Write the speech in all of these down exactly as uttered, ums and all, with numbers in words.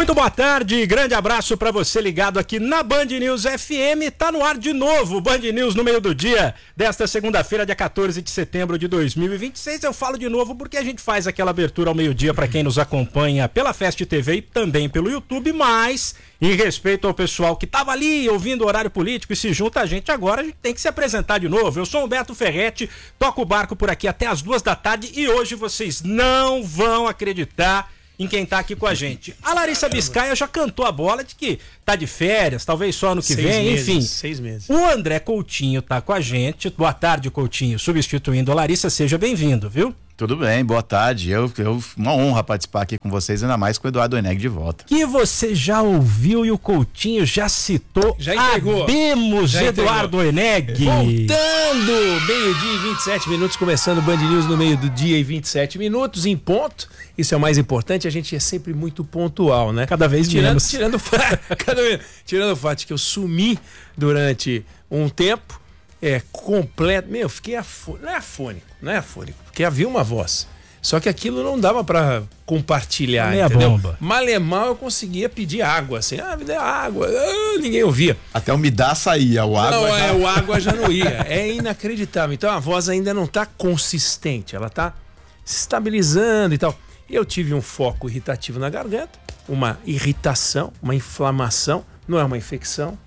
Muito boa tarde, grande abraço pra você ligado aqui na Band News F M. Tá no ar de novo, Band News no meio do dia desta segunda-feira, dia quatorze de setembro de dois mil e vinte e seis. Eu falo de novo porque a gente faz aquela abertura ao meio-dia pra quem nos acompanha pela Fast T V e também pelo YouTube, mas em respeito ao pessoal que tava ali ouvindo o horário político e se junta a gente agora, a gente tem que se apresentar de novo. Eu sou Humberto Ferretti, toco o barco por aqui até as duas da tarde e hoje vocês não vão acreditar em quem tá aqui com a gente. A Larissa Biscaia já cantou a bola de que tá de férias, talvez só ano que seis vem, meses, enfim. Seis meses. O André Coutinho tá com a gente. Boa tarde, Coutinho, substituindo a Larissa, seja bem-vindo, viu? Tudo bem, boa tarde. Eu, eu, uma honra participar aqui com vocês, ainda mais com o Eduardo Oeneg de volta. Que você já ouviu e o Coutinho já citou. Já entregou. Abemos Já Eduardo Oeneg. Voltando, meio-dia e vinte e sete minutos, começando o Band News no meio do dia e vinte e sete minutos, em ponto. Isso é o mais importante, a gente é sempre muito pontual, né? Cada vez tirando, menos. Tirando o fato, cada vez, tirando o fato de que eu sumi durante um tempo, é completo. Meu, eu fiquei afônico. Não é afônico, não é afônico, porque havia uma voz. Só que aquilo não dava pra compartilhar, Meia entendeu? bomba. Mal e mal eu conseguia pedir água, assim, ah, me dê água, ah, ninguém ouvia. Até o me dá saía, o água Não, já... é, o água já não ia. É inacreditável. Então a voz ainda não tá consistente, ela tá se estabilizando e tal. E eu tive um foco irritativo na garganta, uma irritação, uma inflamação, não é uma infecção.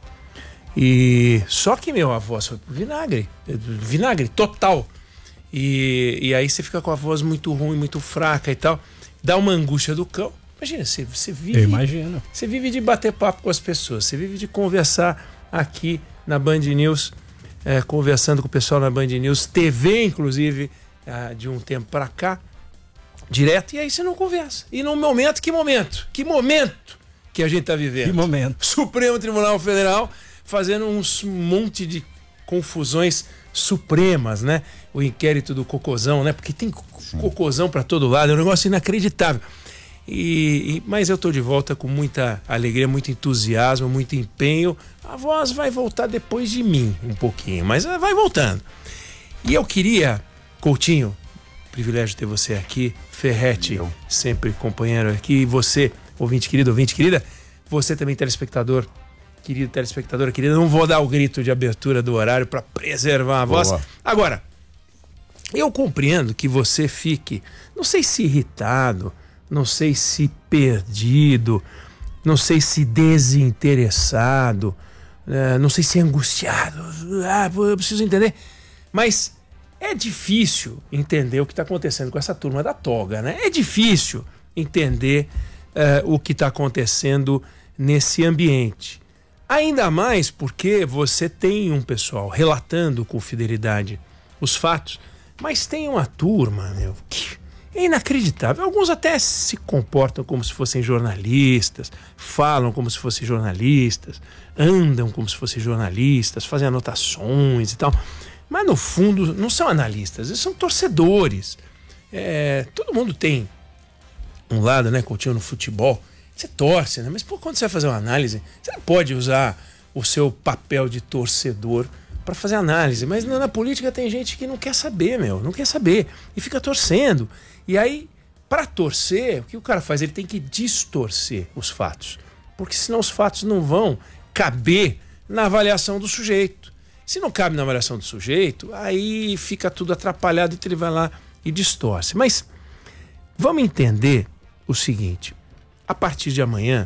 E só que, meu, a voz foi pro vinagre, vinagre total. E, e aí você fica com a voz muito ruim, muito fraca e tal. Dá uma angústia do cão. Imagina, você, você vive. Eu imagino. Você vive de bater papo com as pessoas, você vive de conversar aqui na Band News, é, conversando com o pessoal na Band News, T V, inclusive, é, de um tempo pra cá, direto, e aí você não conversa. E no momento, que momento? Que momento que a gente tá vivendo? Que momento. Supremo Tribunal Federal fazendo um monte de confusões supremas, né? O inquérito do Cocôzão, né? Porque tem Cocôzão para todo lado, é um negócio inacreditável. E, e, mas eu tô de volta com muita alegria, muito entusiasmo, muito empenho. A voz vai voltar depois de mim um pouquinho, mas vai voltando. E eu queria, Coutinho, privilégio ter você aqui, Ferretti, eu. sempre companheiro aqui, e você, ouvinte querido, ouvinte querida, você também telespectador, querido telespectadora querida, não vou dar o grito de abertura do horário para preservar a voz. Boa. Agora, eu compreendo que você fique, não sei se irritado, não sei se perdido, não sei se desinteressado, uh, não sei se angustiado, ah, eu preciso entender, mas é difícil entender o que está acontecendo com essa turma da toga, né? É difícil entender uh, o que está acontecendo nesse ambiente. Ainda mais porque você tem um pessoal relatando com fidelidade os fatos, mas tem uma turma, meu, que é inacreditável. Alguns até se comportam como se fossem jornalistas, falam como se fossem jornalistas, andam como se fossem jornalistas, fazem anotações e tal. Mas no fundo não são analistas, eles são torcedores. É, todo mundo tem um lado, né, Coutinho, no futebol. Você torce, né? Mas pô, quando você vai fazer uma análise, você não pode usar o seu papel de torcedor para fazer análise. Mas na política tem gente que não quer saber, meu, não quer saber e fica torcendo. E aí, para torcer, o que o cara faz? Ele tem que distorcer os fatos, porque senão os fatos não vão caber na avaliação do sujeito. Se não cabe na avaliação do sujeito, aí fica tudo atrapalhado e ele vai lá e distorce. Mas vamos entender o seguinte: a partir de amanhã,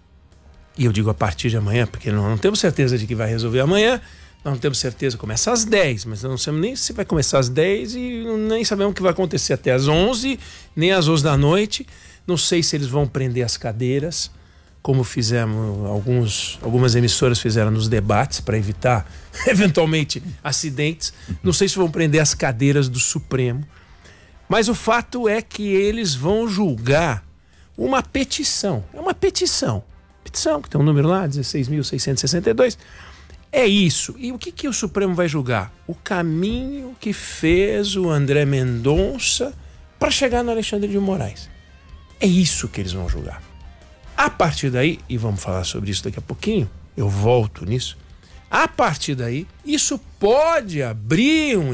e eu digo a partir de amanhã porque não, não temos certeza de que vai resolver amanhã, nós não temos certeza, começa às dez, mas não sabemos nem se vai começar às dez e nem sabemos o que vai acontecer até às onze, nem às onze da noite. Não sei se eles vão prender as cadeiras, como fizemos, alguns, algumas emissoras fizeram nos debates para evitar, eventualmente, acidentes. Não sei se vão prender as cadeiras do Supremo, mas o fato é que eles vão julgar uma petição. É uma petição. Petição, que tem um número lá, dezesseis mil seiscentos e sessenta e dois. É isso. E o que, que o Supremo vai julgar? O caminho que fez o André Mendonça para chegar no Alexandre de Moraes. É isso que eles vão julgar. A partir daí, e vamos falar sobre isso daqui a pouquinho, eu volto nisso. A partir daí, isso pode abrir um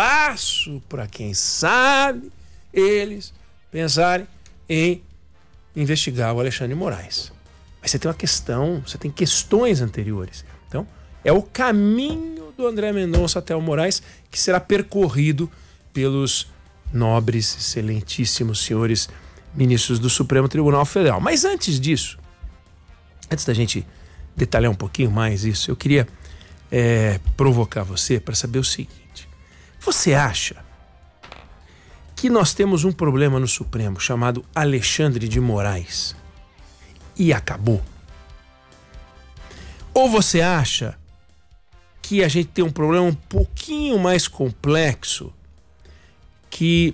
espaço para quem sabe eles pensarem em investigar o Alexandre de Moraes. Mas você tem uma questão, você tem questões anteriores. Então, é o caminho do André Mendonça até o Moraes que será percorrido pelos nobres, excelentíssimos senhores ministros do Supremo Tribunal Federal. Mas antes disso, antes da gente detalhar um pouquinho mais isso, eu queria é, provocar você para saber o seguinte: você acha que nós temos um problema no Supremo chamado Alexandre de Moraes e acabou? Ou você acha que a gente tem um problema um pouquinho mais complexo que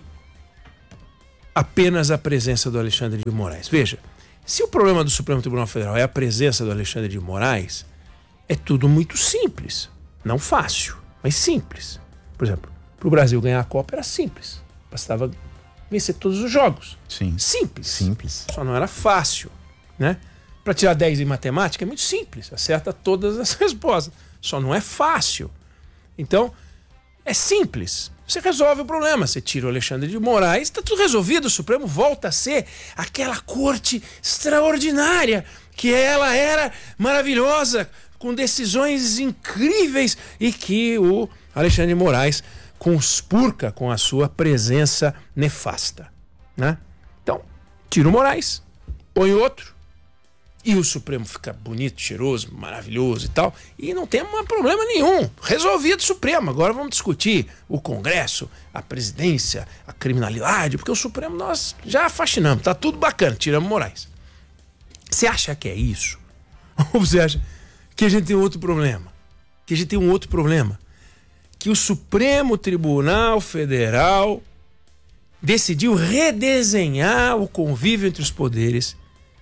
apenas a presença do Alexandre de Moraes? Veja, se o problema do Supremo Tribunal Federal é a presença do Alexandre de Moraes, é tudo muito simples. Não fácil, mas simples. Por exemplo, para o Brasil ganhar a Copa era simples. Bastava vencer todos os jogos. Sim. Simples. Simples. Só não era fácil, né? Para tirar dez em matemática é muito simples. Acerta todas as respostas. Só não é fácil. Então, é simples. Você resolve o problema. Você tira o Alexandre de Moraes, está tudo resolvido. O Supremo volta a ser aquela corte extraordinária que ela era, maravilhosa, com decisões incríveis, e que o Alexandre de Moraes conspurca com a sua presença nefasta, né? Então, tira o Moraes, põe outro, e o Supremo fica bonito, cheiroso, maravilhoso e tal, e não tem mais problema nenhum. Resolvido o Supremo. Agora vamos discutir o Congresso, a presidência, a criminalidade, porque o Supremo nós já fascinamos, tá tudo bacana, tiramos Moraes. Você acha que é isso? Ou você acha que a gente tem outro problema? Que a gente tem um outro problema? Que o Supremo Tribunal Federal decidiu redesenhar o convívio entre os poderes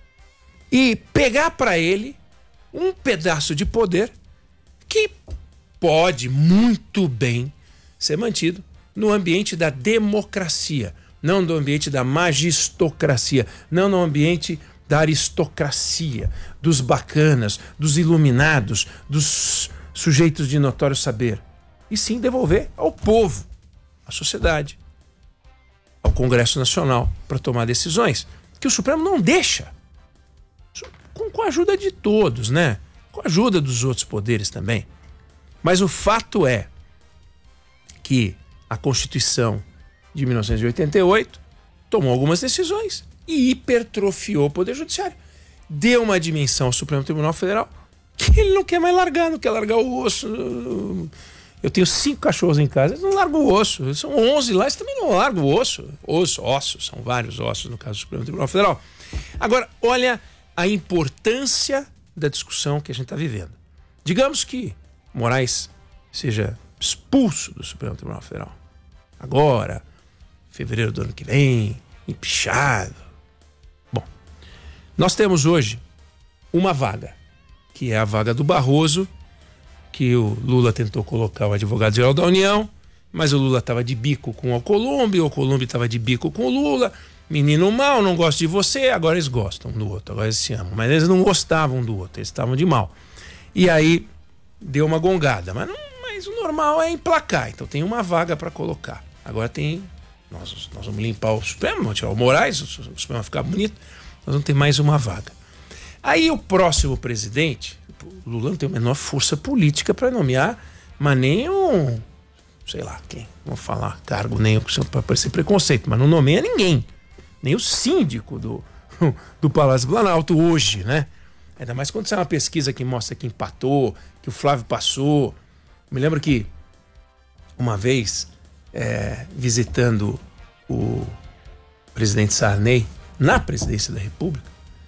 e pegar para ele um pedaço de poder que pode muito bem ser mantido no ambiente da democracia, não no ambiente da magistocracia, não no ambiente da aristocracia, dos bacanas, dos iluminados, dos sujeitos de notório saber, e sim devolver ao povo, à sociedade, ao Congresso Nacional para tomar decisões que o Supremo não deixa. Com, com a ajuda de todos, né? Com a ajuda dos outros poderes também. Mas o fato é que a Constituição de mil novecentos e oitenta e oito tomou algumas decisões e hipertrofiou o Poder Judiciário. Deu uma dimensão ao Supremo Tribunal Federal que ele não quer mais largar, não quer largar o osso. Eu tenho cinco cachorros em casa, eles não largam o osso. São onze lá, eles também não largam o osso. Osso, ossos, são vários ossos no caso do Supremo Tribunal Federal. Agora, olha a importância da discussão que a gente está vivendo. Digamos que Moraes seja expulso do Supremo Tribunal Federal. Agora, fevereiro do ano que vem, empichado. Bom, nós temos hoje uma vaga, que é a vaga do Barroso, que o Lula tentou colocar o advogado-geral da União, mas o Lula estava de bico com o Alcolumbre, o Alcolumbre estava de bico com o Lula. Menino mal, não gosto de você, agora eles gostam um do outro, agora eles se amam. Mas eles não gostavam um do outro, eles estavam de mal. E aí deu uma gongada, mas, não, mas o normal é emplacar, então tem uma vaga para colocar. Agora tem, nós, nós vamos limpar o Supremo, vamos tirar o Moraes, o Supremo vai ficar bonito, nós vamos ter mais uma vaga. Aí o próximo presidente, o Lula não tem a menor força política para nomear, mas nem um, sei lá quem, não vou falar cargo nem para parecer preconceito, mas não nomeia ninguém. Nem o síndico do, do Palácio Planalto hoje, né? Ainda mais quando sai uma pesquisa que mostra que empatou, que o Flávio passou. Me lembro que uma vez, é, visitando o presidente Sarney na presidência da República,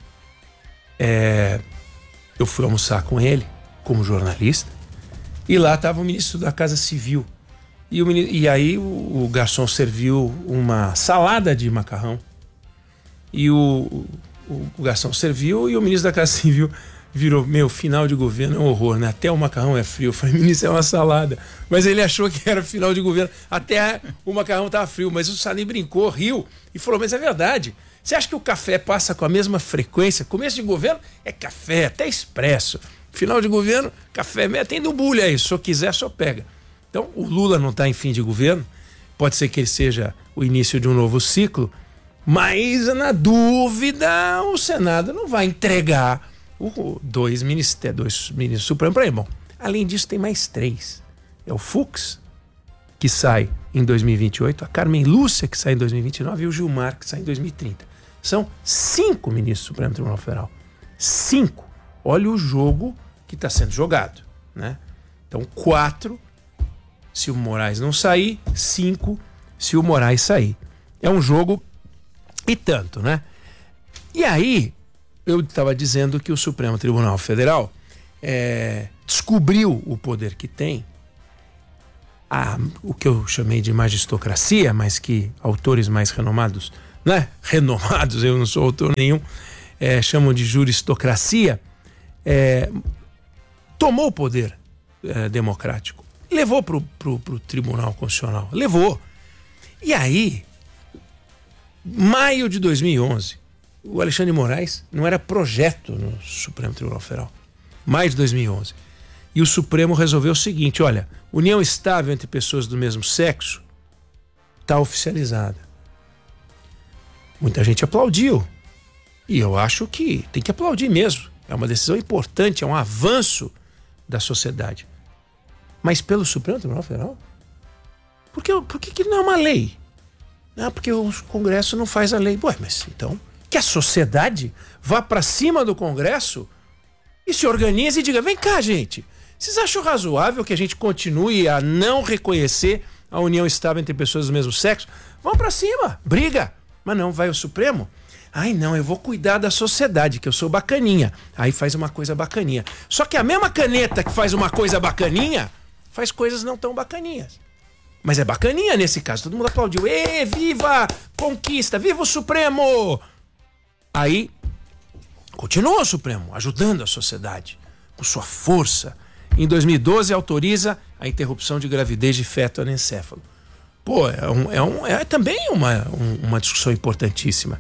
é, eu fui almoçar com ele como jornalista e lá estava o ministro da Casa Civil. E, o, e aí o, o garçom serviu uma salada de macarrão. E o, o, o garçom serviu e o ministro da Casa Civil virou: meu, final de governo é um horror, né? Até o macarrão é frio. Eu falei: ministro, é uma salada. Mas ele achou que era final de governo. Até o macarrão estava frio. Mas o Sarney brincou, riu e falou: mas é verdade. Você acha que o café passa com a mesma frequência? Começo de governo é café, até expresso. Final de governo, café, tem do bulho aí. Se o quiser, só pega. Então, o Lula não está em fim de governo. Pode ser que ele seja o início de um novo ciclo. Mas, na dúvida, o Senado não vai entregar o, dois ministérios, dois ministros supremos para ele. Bom, além disso, tem mais três. É o Fux, que sai em dois mil e vinte e oito, a Carmen Lúcia, que sai em dois mil e vinte e nove, e o Gilmar, que sai em dois mil e trinta. São cinco ministros do Supremo Tribunal Federal. Cinco. Olha o jogo que está sendo jogado, né? Então, quatro, se o Moraes não sair, cinco, se o Moraes sair. É um jogo e tanto, né? E aí, eu estava dizendo que o Supremo Tribunal Federal é, descobriu o poder que tem, a, o que eu chamei de magistocracia, mas que autores mais renomados, né? Renomados, eu não sou autor nenhum, é, chamam de juristocracia, é, tomou o poder é, democrático, levou para o Tribunal Constitucional, levou. E aí, maio de dois mil e onze, o Alexandre de Moraes não era projeto no Supremo Tribunal Federal. Maio de dois mil e onze. E o Supremo resolveu o seguinte, olha, união estável entre pessoas do mesmo sexo está oficializada. Muita gente aplaudiu. E eu acho que tem que aplaudir mesmo. É uma decisão importante, é um avanço da sociedade. Mas pelo Supremo Tribunal Federal? Por que, por que, que não é uma lei? Ah, porque o Congresso não faz a lei. Ué, mas então que a sociedade vá para cima do Congresso e se organize e diga, vem cá, gente, vocês acham razoável que a gente continue a não reconhecer a união estável entre pessoas do mesmo sexo? Vão para cima, briga. Mas não, vai o Supremo? Ai não, eu vou cuidar da sociedade, que eu sou bacaninha. Aí faz uma coisa bacaninha. Só que a mesma caneta que faz uma coisa bacaninha, faz coisas não tão bacaninhas. Mas é bacaninha nesse caso, todo mundo aplaudiu. Ê, viva conquista, viva o Supremo! Aí, continua o Supremo, ajudando a sociedade, com sua força. Em dois mil e doze, autoriza a interrupção de gravidez de feto anencéfalo. Pô, é, um, é, um, é também uma, um, uma discussão importantíssima.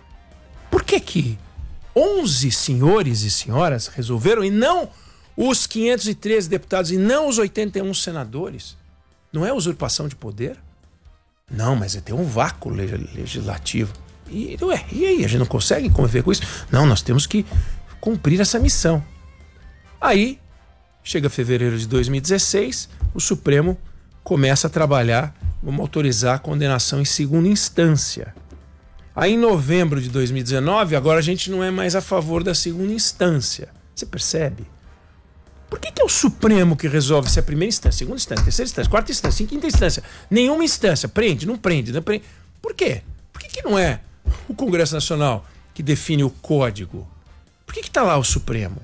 Por que que onze senhores e senhoras resolveram, e não os quinhentos e treze deputados, e não os oitenta e um senadores? Não é usurpação de poder? Não, mas tem um vácuo legislativo. E, ué, e aí, a gente não consegue conviver com isso? Não, nós temos que cumprir essa missão. Aí, chega fevereiro de dois mil e dezesseis, o Supremo começa a trabalhar, vamos autorizar a condenação em segunda instância. Aí, em novembro de dois mil e dezenove, agora a gente não é mais a favor da segunda instância. Você percebe? Por que que é o Supremo que resolve se é a primeira instância, segunda instância, terceira instância, quarta instância, quinta instância? Nenhuma instância. Prende, não prende, não prende. Por quê? Por que que não é o Congresso Nacional que define o código? Por que que tá lá o Supremo?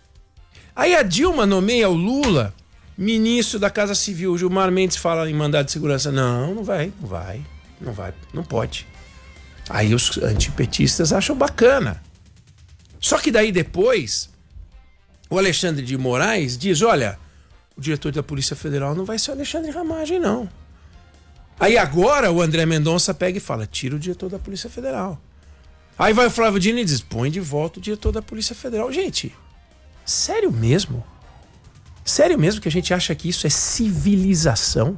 Aí a Dilma nomeia o Lula ministro da Casa Civil. O Gilmar Mendes fala em mandado de segurança. Não, não vai, não vai, não vai, não pode. Aí os antipetistas acham bacana. Só que daí depois, o Alexandre de Moraes diz, olha, o diretor da Polícia Federal não vai ser o Alexandre Ramagem, não. Aí agora o André Mendonça pega e fala, tira o diretor da Polícia Federal. Aí vai o Flávio Dino e diz, põe de volta o diretor da Polícia Federal. Gente, sério mesmo? Sério mesmo que a gente acha que isso é civilização?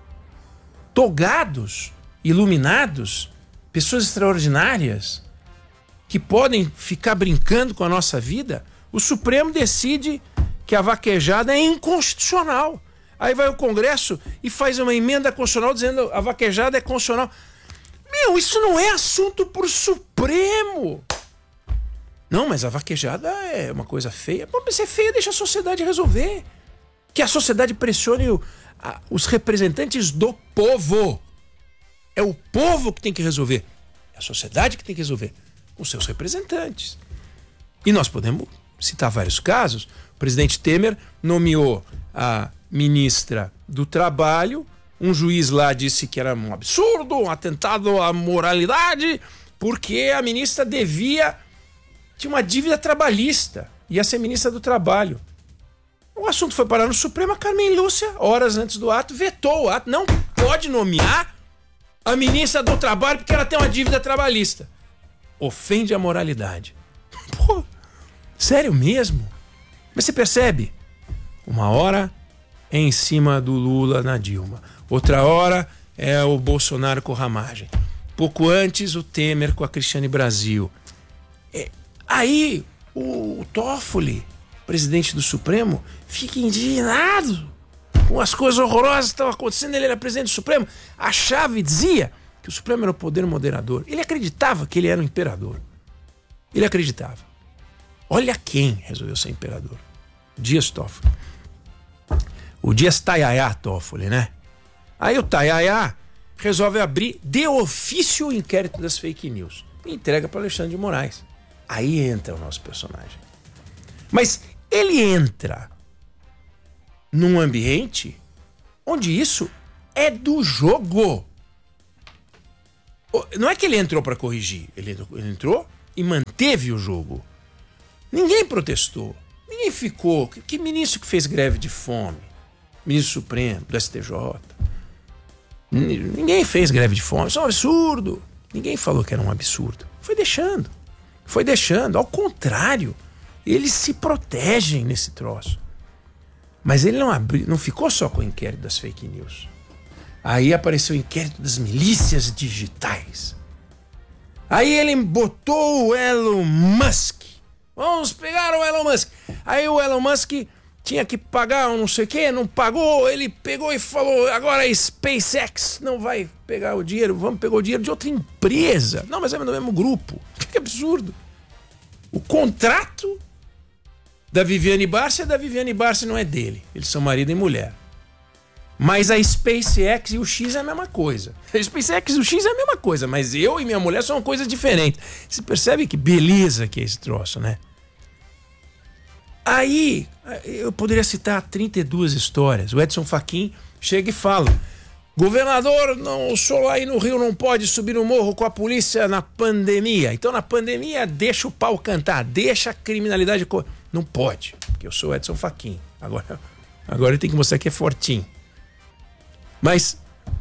Togados, iluminados, pessoas extraordinárias que podem ficar brincando com a nossa vida, o Supremo decide que a vaquejada é inconstitucional. Aí vai o Congresso e faz uma emenda constitucional dizendo que a vaquejada é constitucional. Meu, isso não é assunto pro Supremo. Não, mas a vaquejada é uma coisa feia. Pô, mas se é feia, deixa a sociedade resolver. Que a sociedade pressione o, a, os representantes do povo. É o povo que tem que resolver. É a sociedade que tem que resolver. Os seus representantes. E nós podemos citar vários casos. O presidente Temer nomeou a ministra do Trabalho. Um juiz lá disse que era um absurdo, um atentado à moralidade, porque a ministra devia... tinha uma dívida trabalhista. Ia ser ministra do Trabalho. O assunto foi parar no Supremo. A Carmen Lúcia, horas antes do ato, vetou o ato. Não pode nomear a ministra do Trabalho porque ela tem uma dívida trabalhista. Ofende a moralidade. Pô, sério mesmo? Mas você percebe? Uma hora é em cima do Lula na Dilma. Outra hora é o Bolsonaro com ramagem. pouco antes, o Temer com a Cristiane Brasil. É, aí, o Toffoli, presidente do Supremo, fica indignado com as coisas horrorosas que estavam acontecendo. Ele era presidente do Supremo. Achava e dizia que o Supremo era o poder moderador. Ele acreditava que ele era o imperador. Ele acreditava. Olha quem resolveu ser imperador. Dias Toffoli. O Dias Taiaiá Toffoli, né? Aí o Taiaiá resolve abrir de ofício o inquérito das fake news e entrega para Alexandre de Moraes. Aí entra o nosso personagem. Mas ele entra num ambiente onde isso é do jogo. Não é que ele entrou para corrigir, ele entrou, ele entrou e manteve o jogo. Ninguém protestou, ninguém ficou. Que, que ministro que fez greve de fome? Ministro Supremo, do S T J. Ninguém fez greve de fome, isso é um absurdo. Ninguém falou que era um absurdo. Foi deixando, foi deixando. Ao contrário, eles se protegem nesse troço. Mas ele não, abriu, não ficou só com o inquérito das fake news. Aí apareceu o inquérito das milícias digitais. Aí ele botou o Elon Musk. Vamos pegar o Elon Musk. Aí o Elon Musk tinha que pagar um não sei o que, não pagou. Ele pegou e falou, agora a SpaceX não vai pegar o dinheiro. Vamos pegar o dinheiro de outra empresa. Não, mas é do mesmo grupo. Que absurdo. O contrato da Viviane Barça é da Viviane Barça, não é dele. Eles são marido e mulher. Mas a SpaceX e o X é a mesma coisa. A SpaceX e o X é a mesma coisa, mas eu e minha mulher são coisas diferentes. Você percebe que beleza que é esse troço, né? Aí, eu poderia citar trinta e duas histórias. O Edson Fachin chega e fala: governador, não, o senhor aí no Rio não pode subir no morro com a polícia na pandemia. Então, na pandemia, deixa o pau cantar, deixa a criminalidade... Co... Não pode, porque eu sou o Edson Fachin. Agora, agora ele tem que mostrar que é fortinho. Mas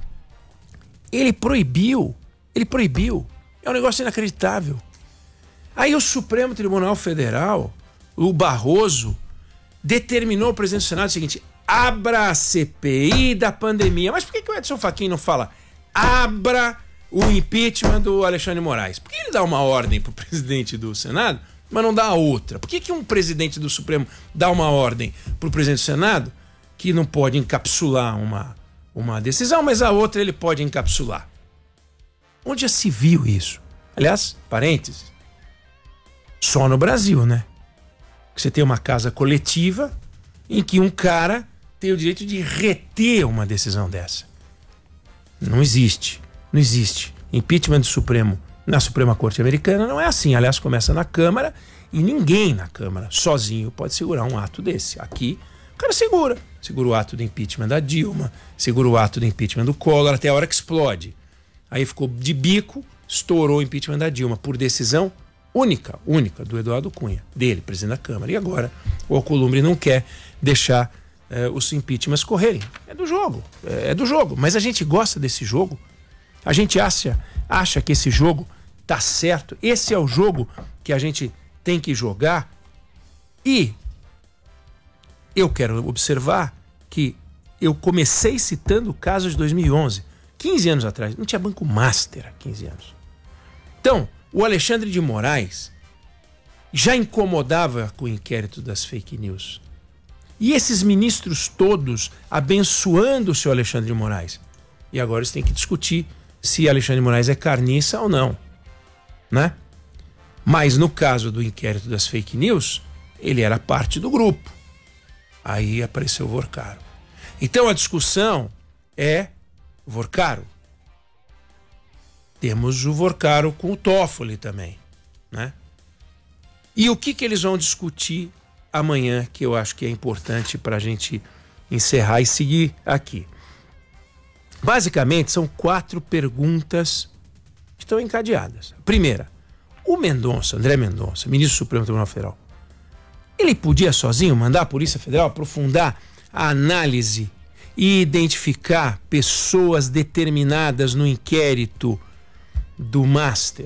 ele proibiu, ele proibiu. É um negócio inacreditável. Aí o Supremo Tribunal Federal, o Barroso, determinou ao presidente do Senado o seguinte: abra a C P I da pandemia. Mas por que, que o Edson Fachin não fala abra o impeachment do Alexandre de Moraes? Por que ele dá uma ordem para o presidente do Senado, mas não dá a outra? Por que, que um presidente do Supremo dá uma ordem para o presidente do Senado que não pode encapsular uma, uma decisão, mas a outra ele pode encapsular? Onde já se viu isso? Aliás, parênteses, só no Brasil, né? Você tem uma casa coletiva em que um cara tem o direito de reter uma decisão dessa. Não existe. Não existe. Impeachment do Supremo na Suprema Corte Americana não é assim. Aliás, começa na Câmara e ninguém na Câmara sozinho pode segurar um ato desse. Aqui, o cara segura. Segura o ato do impeachment da Dilma, segura o ato do impeachment do Collor, até a hora que explode. Aí ficou de bico, estourou o impeachment da Dilma por decisão única, única, do Eduardo Cunha, dele, presidente da Câmara. E agora o Alcolumbre não quer deixar eh, os impeachments correrem. É do jogo, é, é do jogo. Mas a gente gosta desse jogo. A gente acha, acha que esse jogo tá certo. Esse é o jogo que a gente tem que jogar. E eu quero observar que eu comecei citando o caso de dois mil e onze, quinze anos atrás. Não tinha Banco Master há quinze anos. Então, o Alexandre de Moraes já incomodava com o inquérito das fake news. E esses ministros todos abençoando o seu Alexandre de Moraes. E agora eles têm que discutir se Alexandre de Moraes é carniça ou não, né? Mas no caso do inquérito das fake news, ele era parte do grupo. Aí apareceu o Vorcaro. Então a discussão é Vorcaro. Temos o Vorcaro com o Toffoli também, né? E o que, que eles vão discutir amanhã, que eu acho que é importante para a gente encerrar e seguir aqui. Basicamente, são quatro perguntas que estão encadeadas. Primeira, o Mendonça, André Mendonça, ministro do Supremo Tribunal Federal, ele podia sozinho mandar a Polícia Federal aprofundar a análise e identificar pessoas determinadas no inquérito do Master?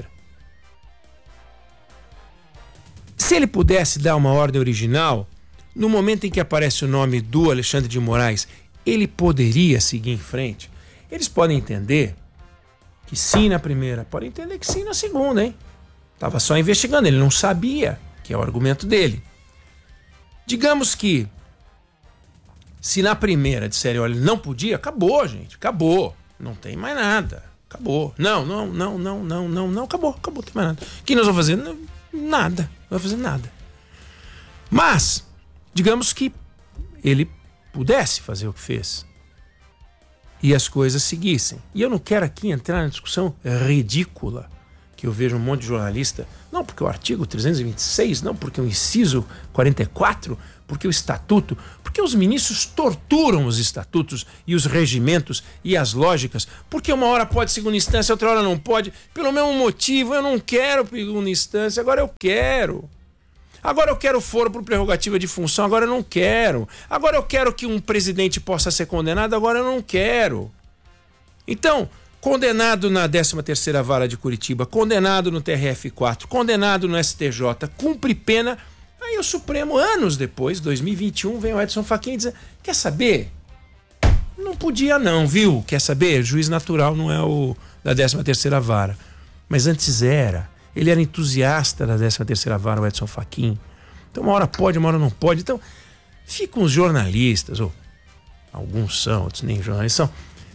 Se ele pudesse dar uma ordem original, no momento em que aparece o nome do Alexandre de Moraes, ele poderia seguir em frente. Eles podem entender que sim na primeira, pode entender que sim na segunda, hein? Estava só investigando, ele não sabia, que é o argumento dele. Digamos que, se na primeira disserem, olha, não podia, acabou, gente, acabou. Não tem mais nada, acabou. Não, não, não, não, não, não, não, acabou, acabou, não tem mais nada. O que nós vamos fazer? Nada, não vai fazer nada. Mas, digamos que ele pudesse fazer o que fez e as coisas seguissem. E eu não quero aqui entrar na discussão ridícula que eu vejo um monte de jornalista, não porque o artigo trezentos e vinte e seis, não porque o inciso quarenta e quatro, porque o estatuto, porque os ministros torturam os estatutos e os regimentos e as lógicas, porque uma hora pode segunda instância, outra hora não pode, pelo mesmo motivo, eu não quero segunda instância, agora eu quero. Agora eu quero foro por prerrogativa de função, agora eu não quero. Agora eu quero que um presidente possa ser condenado, agora eu não quero. Então, condenado na décima terceira Vara de Curitiba, condenado no T R F quatro, condenado no S T J, cumpre pena. Aí o Supremo, anos depois, dois mil e vinte e um, vem o Edson Fachin dizer, quer saber? Não podia não, viu? Quer saber? Juiz natural não é o da décima terceira Vara. Mas antes era. Ele era entusiasta da décima terceira Vara, o Edson Fachin. Então uma hora pode, uma hora não pode. Então ficam os jornalistas, ou alguns são, outros nem jornalistas, são,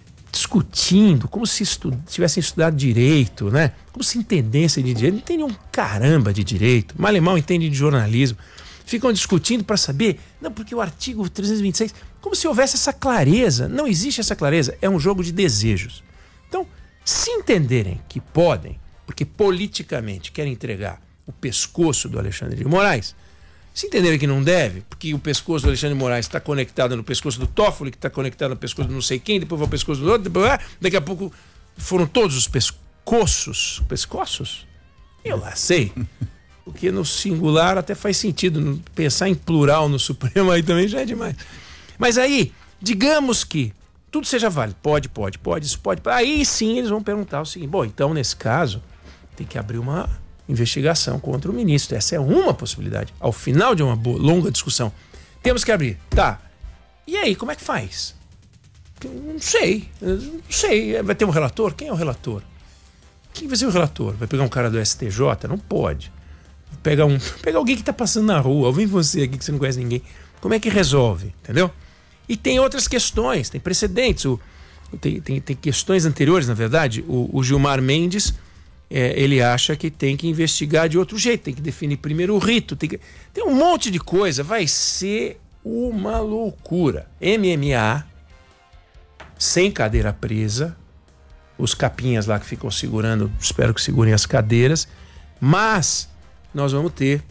discutindo como se estu tivessem estudado direito, né? Como se entendessem de direito. Não entendem um caramba de direito. Mal e mal entendem de jornalismo. Ficam discutindo para saber, não, porque o artigo trezentos e vinte e seis, como se houvesse essa clareza. Não existe essa clareza. É um jogo de desejos. Então, se entenderem que podem, porque politicamente querem entregar o pescoço do Alexandre de Moraes, se entenderem que não deve, porque o pescoço do Alexandre de Moraes está conectado no pescoço do Toffoli, que está conectado no pescoço do não sei quem, depois vai o pescoço do outro, depois, daqui a pouco foram todos os pescoços. Pescoços? Eu lá sei. Porque no singular até faz sentido. Pensar em plural no Supremo aí também já é demais. Mas aí, digamos que tudo seja válido. Pode, pode, pode, isso pode. Aí sim eles vão perguntar o seguinte: bom, então nesse caso tem que abrir uma investigação contra o ministro. Essa é uma possibilidade. Ao final de uma boa, longa discussão, temos que abrir. Tá. E aí, como é que faz? Não sei. Não sei. Vai ter um relator? Quem é o relator? Quem vai ser o relator? Vai pegar um cara do S T J? Não pode. Pega um, pega alguém que está passando na rua. Vem você aqui que você não conhece ninguém. Como é que resolve? Entendeu? E tem outras questões, tem precedentes. O, tem, tem, tem questões anteriores, na verdade. O, o Gilmar Mendes, é, ele acha que tem que investigar de outro jeito, tem que definir primeiro o rito. Tem, que, tem um monte de coisa. Vai ser uma loucura. M M A, sem cadeira presa, os capinhas lá que ficam segurando, espero que segurem as cadeiras, mas nós vamos ter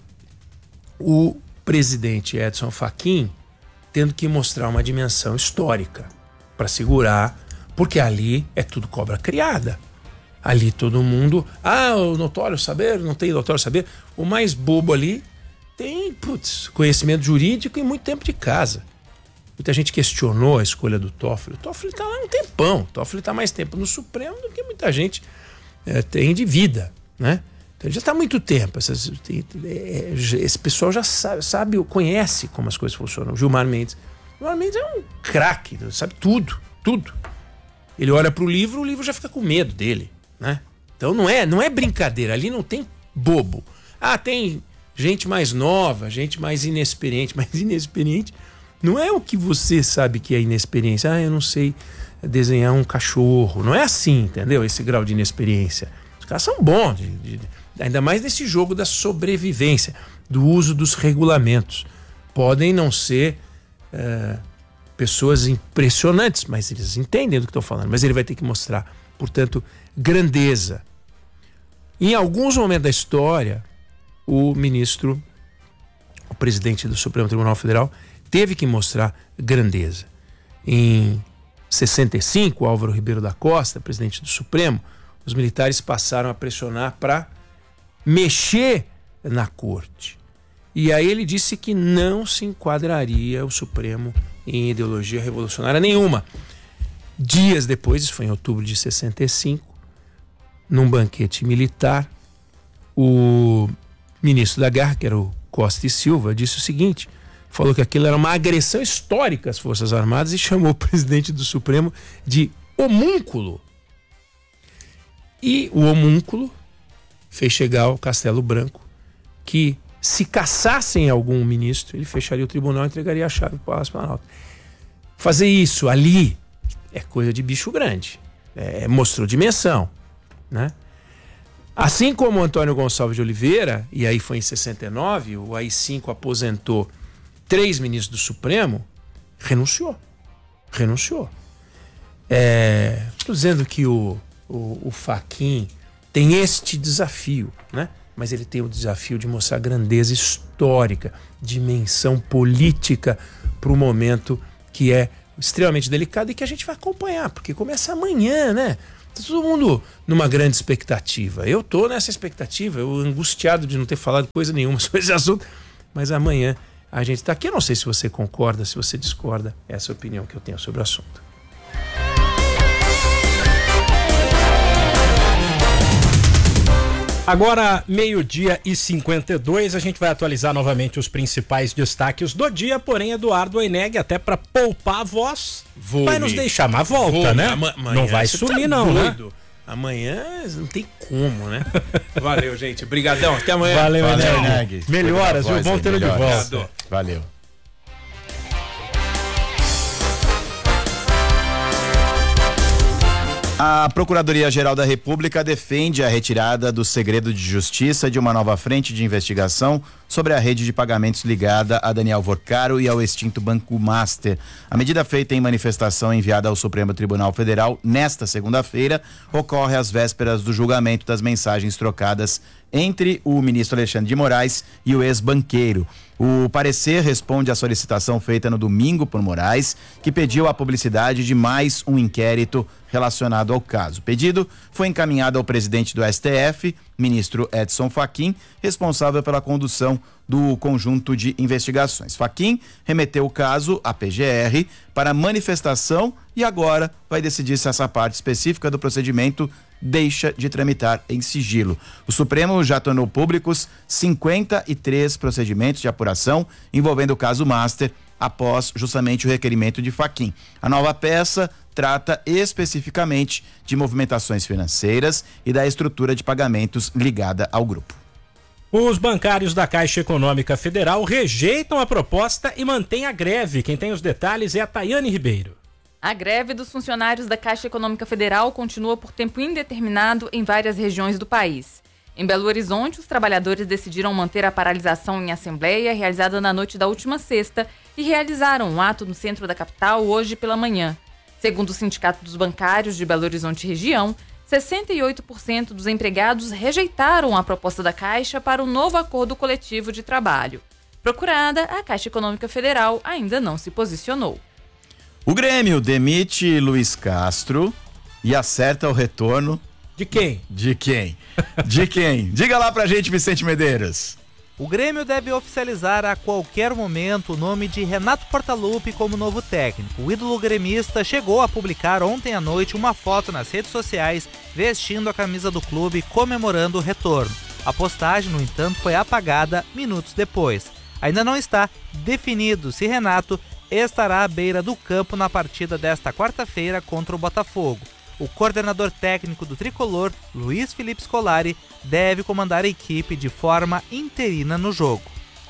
o presidente Edson Fachin tendo que mostrar uma dimensão histórica para segurar, porque ali é tudo cobra criada. Ali todo mundo, ah, o notório saber, não tem notório saber. O mais bobo ali tem, putz, conhecimento jurídico e muito tempo de casa. Muita gente questionou a escolha do Toffoli. O Toffoli está lá um tempão. O Toffoli está mais tempo no Supremo do que muita gente é, tem de vida, né? Então ele já está há muito tempo. Essas, tem, é, esse pessoal já sabe, sabe, conhece como as coisas funcionam. O Gilmar Mendes. O Gilmar Mendes é um craque, sabe tudo, tudo. Ele olha para o livro, o livro já fica com medo dele, né? Então não é, não é brincadeira. Ali não tem bobo. Ah, tem gente mais nova, gente mais inexperiente. Mais inexperiente não é o que você sabe que é inexperiência. Ah, eu não sei desenhar um cachorro. Não é assim, entendeu? Esse grau de inexperiência. Os caras são bons, de, de, ainda mais nesse jogo da sobrevivência, do uso dos regulamentos. Podem não ser é, pessoas impressionantes, mas eles entendem do que estou falando. Mas ele vai ter que mostrar, portanto, grandeza. Em alguns momentos da história, o ministro, o presidente do Supremo Tribunal Federal, teve que mostrar grandeza. Em sessenta e cinco, Álvaro Ribeiro da Costa, presidente do Supremo, os militares passaram a pressionar para mexer na corte. E aí ele disse que não se enquadraria o Supremo em ideologia revolucionária nenhuma. Dias depois, isso foi em outubro de sessenta e cinco, num banquete militar, o ministro da Guerra, que era o Costa e Silva, disse o seguinte: falou que aquilo era uma agressão histórica às Forças Armadas e chamou o presidente do Supremo de homúnculo. E o homúnculo fez chegar ao Castelo Branco que, se caçassem algum ministro, ele fecharia o tribunal e entregaria a chave para o Palácio Planalto. Fazer isso ali é coisa de bicho grande. É, mostrou dimensão, né? Assim como o Antônio Gonçalves de Oliveira, e aí foi em sessenta e nove, o A I cinco aposentou três ministros do Supremo, renunciou. Renunciou. É, estou dizendo que o, o, o Fachin tem este desafio, né? Mas ele tem o desafio de mostrar grandeza histórica, dimensão política para o momento que é extremamente delicado e que a gente vai acompanhar, porque começa amanhã, né? Tá todo mundo numa grande expectativa. Eu tô nessa expectativa, eu angustiado de não ter falado coisa nenhuma sobre esse assunto, mas amanhã a gente tá aqui. Eu não sei se você concorda, se você discorda, essa é a opinião que eu tenho sobre o assunto. Agora, meio-dia e cinquenta e dois, a gente vai atualizar novamente os principais destaques do dia, porém, Eduardo Oineg, até para poupar a voz, Vou vai me... nos deixar, mas volta, Vou, né? Ama- amanhã, não vai sumir, tá não, doido. né? Amanhã não tem como, né? Valeu, gente. Obrigadão. Até amanhã. Valeu, Valeu, Oineg. Oineg. Melhoras, viu? Bom tê-lo de melhoras. volta. Valeu. A Procuradoria-Geral da República defende a retirada do segredo de justiça de uma nova frente de investigação sobre a rede de pagamentos ligada a Daniel Vorcaro e ao extinto Banco Master. A medida, feita em manifestação enviada ao Supremo Tribunal Federal nesta segunda-feira, ocorre às vésperas do julgamento das mensagens trocadas entre o ministro Alexandre de Moraes e o ex-banqueiro. O parecer responde à solicitação feita no domingo por Moraes, que pediu a publicidade de mais um inquérito relacionado ao caso. O pedido foi encaminhado ao presidente do S T F, ministro Edson Fachin, responsável pela condução do conjunto de investigações. Fachin remeteu o caso à P G R para manifestação e agora vai decidir se essa parte específica do procedimento deixa de tramitar em sigilo. O Supremo já tornou públicos cinquenta e três procedimentos de apuração envolvendo o caso Master após justamente o requerimento de Fachin. A nova peça trata especificamente de movimentações financeiras e da estrutura de pagamentos ligada ao grupo. Os bancários da Caixa Econômica Federal rejeitam a proposta e mantêm a greve. Quem tem os detalhes é a Tayane Ribeiro. A greve dos funcionários da Caixa Econômica Federal continua por tempo indeterminado em várias regiões do país. Em Belo Horizonte, os trabalhadores decidiram manter a paralisação em assembleia realizada na noite da última sexta e realizaram um ato no centro da capital hoje pela manhã. Segundo o Sindicato dos Bancários de Belo Horizonte Região, sessenta e oito por cento dos empregados rejeitaram a proposta da Caixa para o novo acordo coletivo de trabalho. Procurada, a Caixa Econômica Federal ainda não se posicionou. O Grêmio demite Luiz Castro e acerta o retorno. De quem? De quem? De quem? Diga lá pra gente, Vicente Medeiros. O Grêmio deve oficializar a qualquer momento o nome de Renato Portaluppi como novo técnico. O ídolo gremista chegou a publicar ontem à noite uma foto nas redes sociais vestindo a camisa do clube comemorando o retorno. A postagem, no entanto, foi apagada minutos depois. Ainda não está definido se Renato estará à beira do campo na partida desta quarta-feira contra o Botafogo. O coordenador técnico do tricolor, Luiz Felipe Scolari, deve comandar a equipe de forma interina no jogo.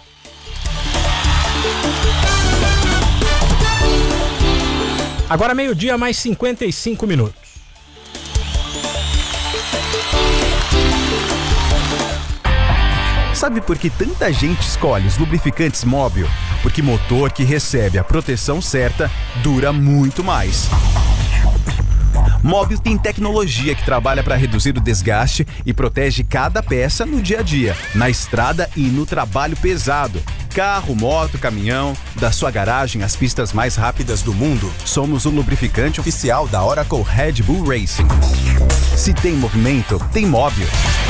Agora meio-dia mais cinquenta e cinco minutos. Sabe por que tanta gente escolhe os lubrificantes Móbil? Porque motor que recebe a proteção certa dura muito mais. Móbil tem tecnologia que trabalha para reduzir o desgaste e protege cada peça no dia a dia, na estrada e no trabalho pesado. Carro, moto, caminhão, da sua garagem às pistas mais rápidas do mundo, somos o lubrificante oficial da Oracle Red Bull Racing. Se tem movimento, tem Móbil.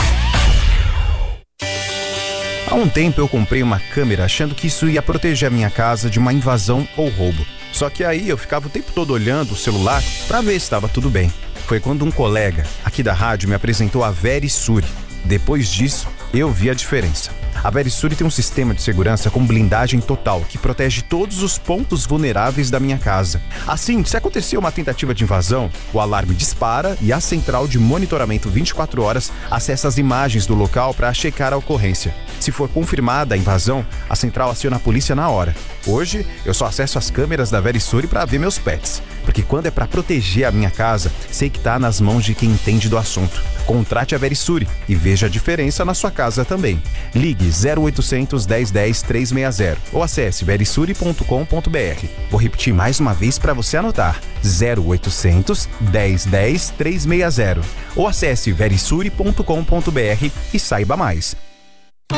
Há um tempo eu comprei uma câmera achando que isso ia proteger a minha casa de uma invasão ou roubo. Só que aí eu ficava o tempo todo olhando o celular para ver se estava tudo bem. Foi quando um colega aqui da rádio me apresentou a Verisure. Depois disso, eu vi a diferença. A Verisure tem um sistema de segurança com blindagem total que protege todos os pontos vulneráveis da minha casa. Assim, se acontecer uma tentativa de invasão, o alarme dispara e a central de monitoramento vinte e quatro horas acessa as imagens do local para checar a ocorrência. Se for confirmada a invasão, a central aciona a polícia na hora. Hoje, eu só acesso as câmeras da Verisure para ver meus pets, porque quando é para proteger a minha casa, sei que está nas mãos de quem entende do assunto. Contrate a Verisure e veja a diferença na sua casa também. Ligue zero oitocentos, dez, dez, trezentos e sessenta ou acesse verisure ponto com ponto br. Vou repetir mais uma vez para você anotar: zero oitocentos, dez, dez, trezentos e sessenta ou acesse verisure ponto com ponto br e saiba mais.